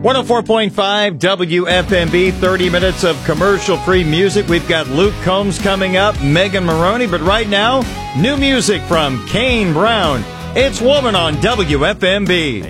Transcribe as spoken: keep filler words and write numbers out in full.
one oh four point five W F M B, thirty minutes of commercial-free music. We've got Luke Combs coming up, Megan Maroney, but right now, new music from Kane Brown. It's Woman on W F M B.